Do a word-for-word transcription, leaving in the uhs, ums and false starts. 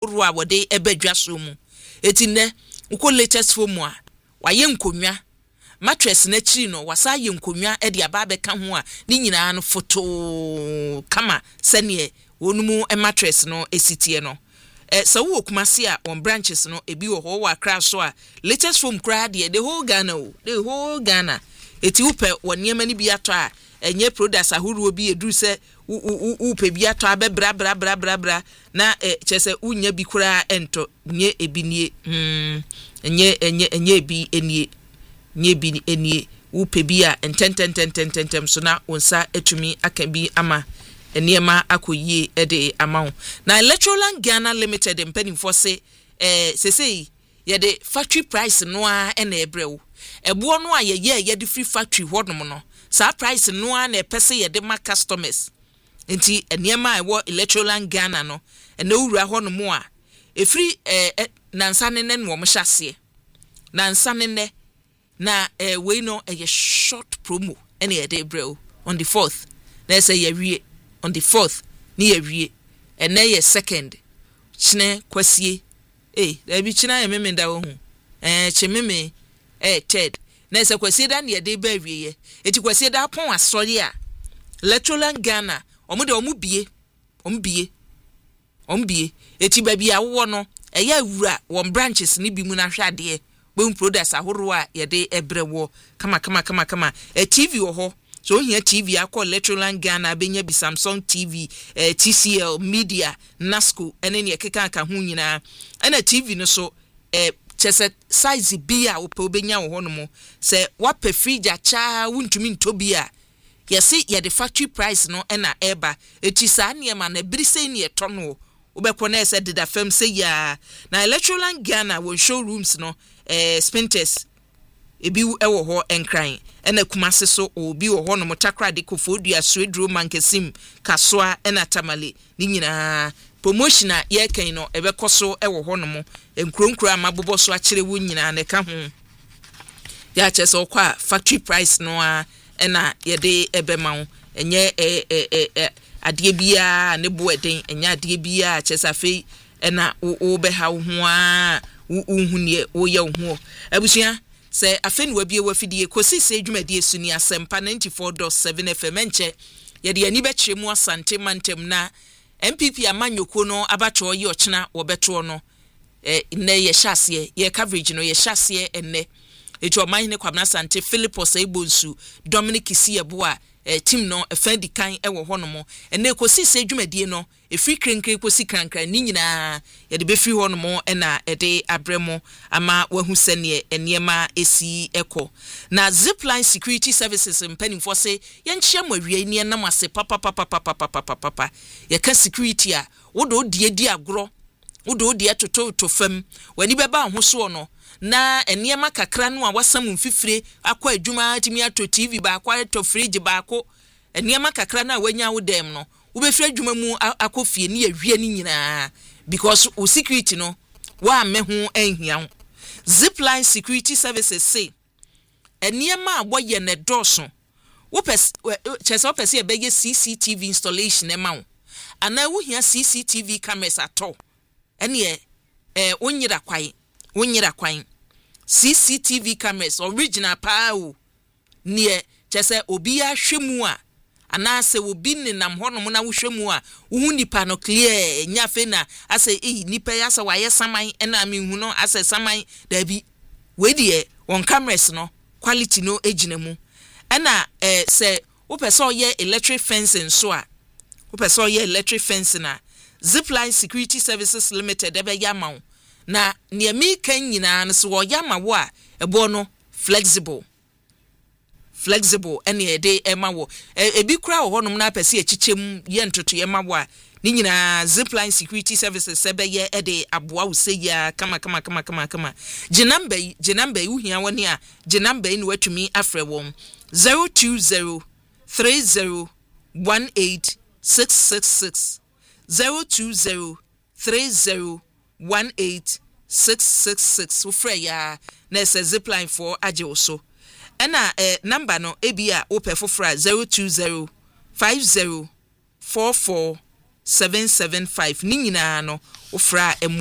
ahoro a wode ebedwa so mu eti ne uko latest foam a waye nkonwa mattress na chiri no wasa ye nkonwa e de aba beka ho a ni nyina no foto kama sene wonumu e mattress no esitie no eh so wo kumase a on branches no ebi wo ho wa kra so a latest foam kra de the whole Ghana o the whole Ghana eti upe woniema ni bi ato a enye products ahuru bi eduru se upe bi ato abebra bra bra bra bra na eh chese unya bi kra ento nye ebi nie mm enye enye enye bi enie nye bi enie upe bi a enten ten ten ten ten ten so na onsa etumi aka bi ama eniema akoyie ede amount na Electroland Ghana Limited mpani for say eh sesei ye de factory price no a na ebrewo ebo no a ye ye ye de free factory hodom no sa price no a na epese ye de ma customers enti eniema ewo Electroland Ghana no ena owura honom a e free eh nansa ne ne no mo hyase nansa ne ne na eh we no a short promo ena ye de ebrewo on the fourth na say ye wie on the fourth ni awie ene ye second chine kwasie eh da bi china ye memenda wo hu eh chememe eh third na se kwasie da ne de ba awie ye eti kwasie da pon asori a Electroland Ghana omu de omu bie omu bie omu bie eti ba bia wo no eya awura won branches ni bi mu na hwade bon products ahoro a ye de ebrewo kama kama kama kama e T V wo ho so here T V akọ Electroland Ghana benya bi Samsung T V eh, T C L Media Nasco ene ne keka aka ho nyina ena T V no so eh chese size bi a ope obenya wo hono mo se wape fridge acha wuntumi ntobi a yesi ye the factory price no ena eba eti sa ne ma na brise ne eto no obekọ na ese dida fam se ya na Electroland Ghana wo showrooms no eh Spinters ebi ewo ho enkran ena kumase so obi wo ho no motakra de kofodua swedro mankesim kasoa ena tamale ni nyina promotion a ye kan no ebekoso ewo ho no mo enkronkro amabobo so akire wo nyina ne ka ho ya chese okwa factory price no a ena ye de ebema ho enye e e adie bia ne bo eden enye adie bia chese afei ena wo be ha ho a wo hunie wo ye ho abusua se afeni wabie wafidie kosi se dwumadie suni asempa ninety-four point seven F M enche ye de ani be kyeremu asante mantem na M P P amanyoko no abacho ye ochena wo beto no eh ne ye hyase ye coverage no ye hyase enne eto omahine kwabna asante Philipos Ebonsu Dominic Isiebo a eh, team no efendi kan ewo honomo enne kosi se dwumadie no efri krenkre kosi krankran ni nyina ye de be fri honomo ena ede abremo ama wahu sene eniema esi eko na Zipline Security Services mpani for say ye nchia mawie ni enam ase papa papa papa papa papa ye ka security a wodo die di agro wodo die toto to fam wani beba ho so no na eniema kakra no a wasam mfifire akwa adwuma timi ato T V ba akwa to fridge ba ako eniema kakra na wanya wo dem no wo be fira adwuma mu akofie ni awie ni nyina because o security no wa me ho enhia. Zipline Security Services say eniema aboye ne doso wo pes chese wo pese e bege C C T V installation e ma wo ana wo hia C C T V cameras ato ene eh onyira kwai onyira kwai C C T V cameras original pa o nie chese obi a hwemu a ana se obi nenam honom na wo hwemu a wo nipa no clear nya fe na ase eh nipa ya se waye saman na menhu no ase saman da bi we die won cameras no quality no ejinamu ana eh se wo pese oye electric fencing so a wo pese oye electric fencing na Zipline Security Services Limited ebe yama na niami kan nyina no so wo yama wo a ebo no flexible flexible ene ede ema wo ebi kura wo honom na pese echichim ye ntoto ye ma wo a ni nyina Zipline Security Services ebe ye ede aboa wo se ya kama kama kama kama kama jinamba jinamba uhia woni a jinamba ni watumi afre wo zero two zero three zero one eight six six six zero two zero three zero one eight six six six ufre ya na se Zipline for aje oso ena eh, number no ebia ope fofra zero two zero five zero four four seven seven five ni nyina no ufra